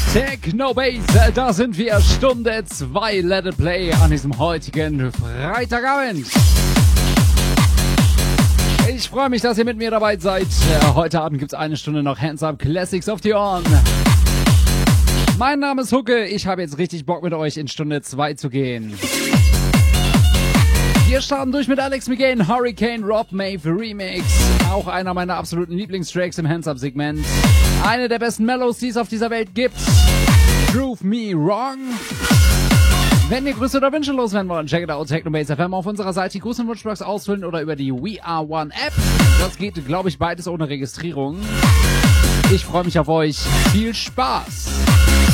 Techno Bass, da sind wir, Stunde 2, Let It Play an diesem heutigen Freitagabend. Ich freue mich, dass ihr mit mir dabei seid. Heute Abend gibt es eine Stunde noch Hands Up Classics auf die Ohren. Mein Name ist Hucke, ich habe jetzt richtig Bock mit euch in Stunde 2 zu gehen. Wir starten durch mit Alex McGain, Hurricane Rob Mave Remix. Auch einer meiner absoluten Lieblingstracks im Hands-Up-Segment. Eine der besten Mellows, die es auf dieser Welt gibt. Prove Me Wrong. Wenn ihr Grüße oder Wünsche loswerden wollt, checkt out Technobase FM auf unserer Seite, die Gruß- und Wunschbox ausfüllen oder über die We Are One App. Das geht, glaube ich, beides ohne Registrierung. Ich freue mich auf euch. Viel Spaß!